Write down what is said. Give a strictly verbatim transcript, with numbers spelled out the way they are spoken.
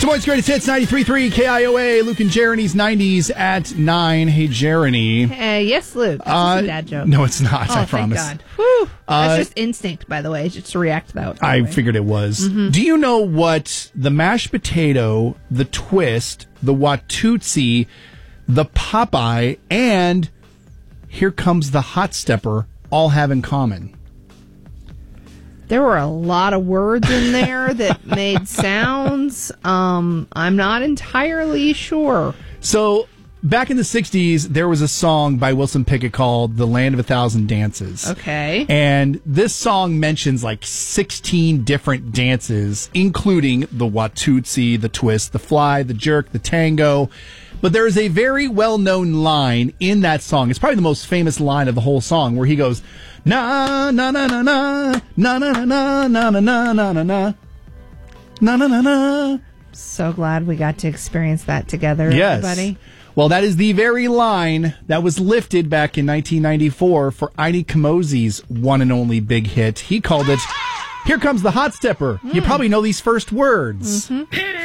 Moines Greatest Hits, ninety-three point three K I O A. Luke and Jeremy's nineties at nine. Hey, Jeremy. Hey, yes, Luke. That's Uh, a dad joke. No, it's not, oh, I promise. Thank God. Whew. Uh, That's just instinct, by the way, just to react to that. I way. figured it was. Mm-hmm. Do you know what the mashed potato, the twist, the Watusi, the Popeye, and Here Comes the Hot Stepper all have in common? There were a lot of words in there that made sounds. Um, I'm not entirely sure. So, back in the sixties, there was a song by Wilson Pickett called The Land of a Thousand Dances. Okay. And this song mentions like sixteen different dances, including the Watusi, the twist, the fly, the jerk, the tango. But there is a very well-known line in that song. It's probably the most famous line of the whole song, where he goes, na na na na na na na na na na na na na na na na na na. So glad we got to experience that together, Yes. everybody. Well, that is the very line that was lifted back in nineteen ninety-four for Ini Kamoze's one and only big hit. He called it Here Comes the Hot Stepper. Mm. You probably know these first words. Mm-hmm.